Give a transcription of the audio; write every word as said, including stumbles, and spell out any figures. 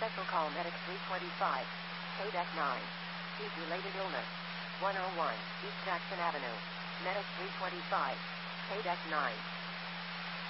Special call Medic three twenty-five. K-Deck nine. Heat-related illness. one oh one East Jackson Avenue. Medic three twenty-five. K-Deck nine.